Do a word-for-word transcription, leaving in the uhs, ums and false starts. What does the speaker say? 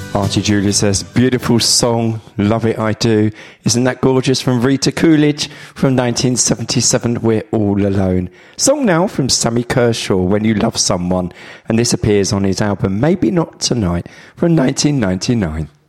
Archie Julia says, beautiful song, love it, I do. Isn't that gorgeous? From Rita Coolidge from nineteen seventy-seven, We're All Alone. Song now from Sammy Kershaw, When You Love Someone, and this appears on his album Maybe Not Tonight from nineteen ninety-nine.